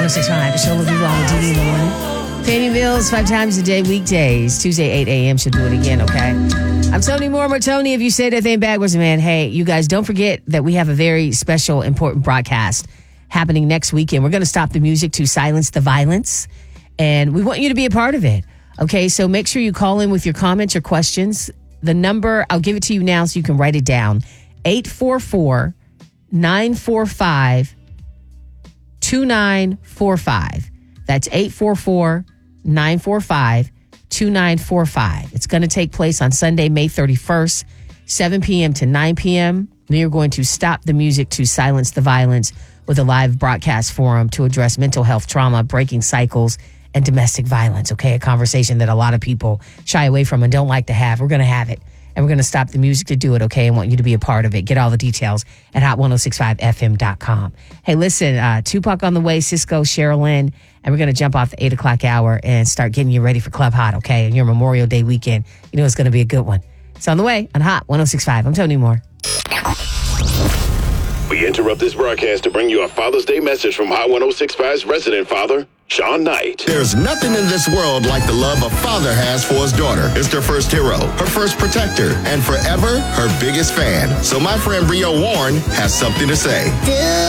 106.5, Show Love You Wrong with Didi in the morning. Fannie Mills 5 times a day, weekdays. Tuesday, 8 a.m. She'll do it again, okay? I'm Tony Moore. Tony, if you say that thing backwards, man, hey, you guys, don't forget that we have a very special, important broadcast happening next weekend. We're going to stop the music to silence the violence, and we want you to be a part of it, okay? So make sure you call in with your comments or questions. The number, I'll give it to you now so you can write it down, 844-945-2945. That's 844-945-2945. It's going to take place on Sunday, May 31st, 7 p.m. to 9 p.m. We are going to stop the music to silence the violence with a live broadcast forum to address mental health trauma, breaking cycles, and domestic violence. Okay, a conversation that a lot of people shy away from and don't like to have. We're going to have it. And we're going to stop the music to do it, okay? I want you to be a part of it. Get all the details at hot1065fm.com. Hey, listen, Tupac on the way, Cisco, Sherilyn, and we're going to jump off the 8 o'clock hour and start getting you ready for Club Hot, okay? And your Memorial Day weekend, you know it's going to be a good one. It's on the way on Hot 106.5. I'm Tony Moore. We interrupt this broadcast to bring you a Father's Day message from Hot 106.5's resident father, Sean Knight. There's nothing in this world like the love a father has for his daughter. It's their first hero, her first protector, and forever her biggest fan. So my friend Rio Warren has something to say.